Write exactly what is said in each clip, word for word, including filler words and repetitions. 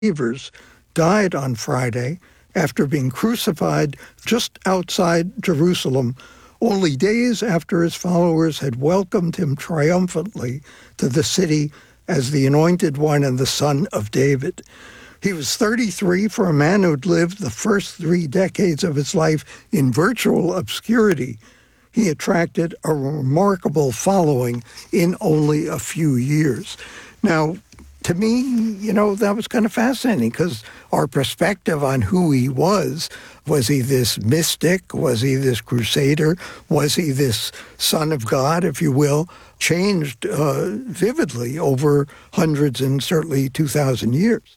believers died on Friday after being crucified just outside Jerusalem, only days after his followers had welcomed him triumphantly to the city as the Anointed One and the Son of David. He was thirty-three for a man who'd lived the first three decades of his life in virtual obscurity. He attracted a remarkable following in only a few years. Now, to me, you know, that was kind of fascinating because our perspective on who he was, was he this mystic? Was he this crusader? Was he this son of God, if you will, changed uh, vividly over hundreds and certainly two thousand years.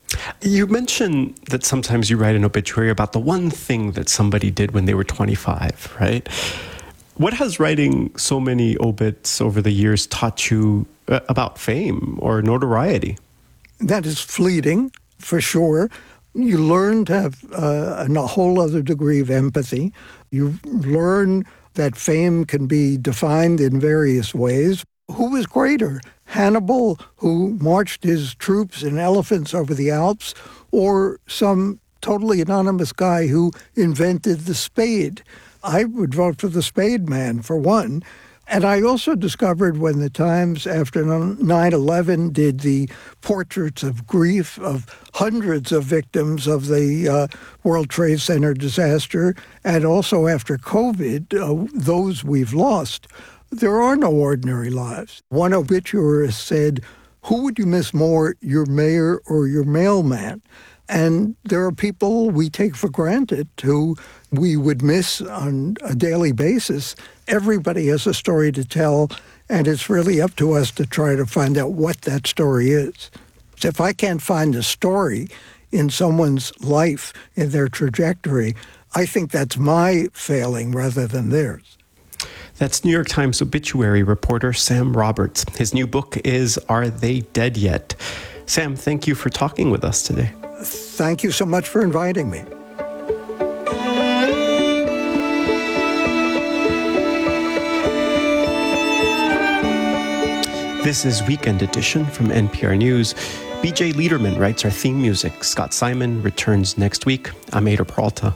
You mentioned that sometimes you write an obituary about the one thing that somebody did when they were twenty-five, right? What has writing so many obits over the years taught you about fame or notoriety? That is fleeting, for sure. You learn to have uh, a whole other degree of empathy. You learn that fame can be defined in various ways. Who was greater, Hannibal, who marched his troops in elephants over the Alps, or some totally anonymous guy who invented the spade? I would vote for the Spade Man, for one. And I also discovered when the Times, after nine eleven, did the portraits of grief of hundreds of victims of the uh, World Trade Center disaster, and also after COVID, uh, those we've lost, there are no ordinary lives. One obituarist said, who would you miss more, your mayor or your mailman? And there are people we take for granted who we would miss on a daily basis. Everybody has a story to tell, and it's really up to us to try to find out what that story is. So if I can't find a story in someone's life, in their trajectory, I think that's my failing rather than theirs. That's New York Times obituary reporter Sam Roberts. His new book is Are They Dead Yet? Sam, thank you for talking with us today. Thank you so much for inviting me. This is Weekend Edition from N P R News. B J Liederman writes our theme music. Scott Simon returns next week. I'm Ada Peralta.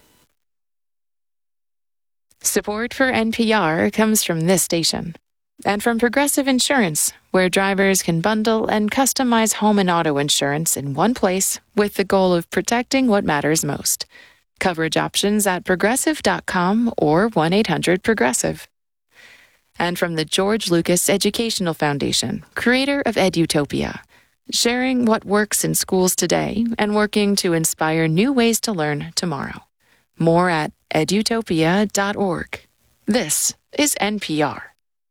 Support for N P R comes from this station and from Progressive Insurance, where drivers can bundle and customize home and auto insurance in one place with the goal of protecting what matters most. Coverage options at progressive dot com or one eight hundred progressive. And from the George Lucas Educational Foundation, creator of Edutopia, sharing what works in schools today and working to inspire new ways to learn tomorrow. More at edutopia dot org. This is N P R.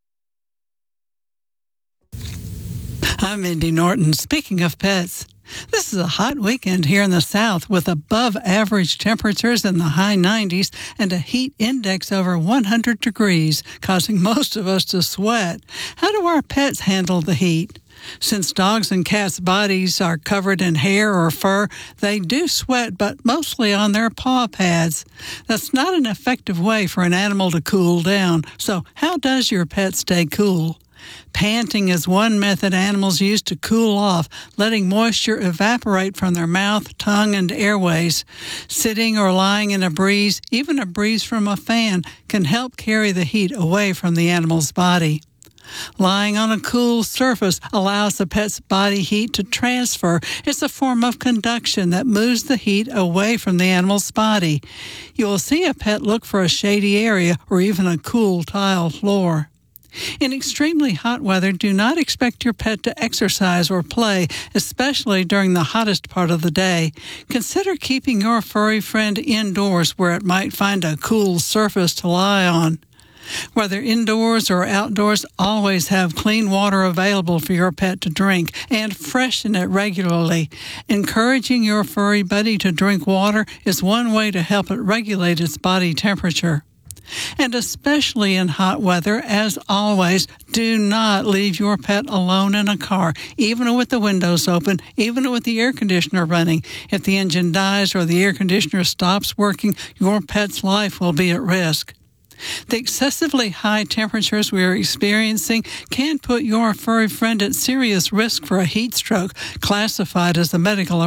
I'm Mindy Norton. Speaking of pets, this is a hot weekend here in the South with above-average temperatures in the high nineties and a heat index over one hundred degrees, causing most of us to sweat. How do our pets handle the heat? Since dogs' and cats' bodies are covered in hair or fur, they do sweat, but mostly on their paw pads. That's not an effective way for an animal to cool down. So how does your pet stay cool? Panting is one method animals use to cool off, letting moisture evaporate from their mouth, tongue, and airways. Sitting or lying in a breeze, even a breeze from a fan, can help carry the heat away from the animal's body. Lying on a cool surface allows the pet's body heat to transfer. It's a form of conduction that moves the heat away from the animal's body. You will see a pet look for a shady area or even a cool tile floor. In extremely hot weather, do not expect your pet to exercise or play, especially during the hottest part of the day. Consider keeping your furry friend indoors where it might find a cool surface to lie on. Whether indoors or outdoors, always have clean water available for your pet to drink and freshen it regularly. Encouraging your furry buddy to drink water is one way to help it regulate its body temperature. And especially in hot weather, as always, do not leave your pet alone in a car, even with the windows open, even with the air conditioner running. If the engine dies or the air conditioner stops working, your pet's life will be at risk. The excessively high temperatures we are experiencing can put your furry friend at serious risk for a heat stroke, classified as a medical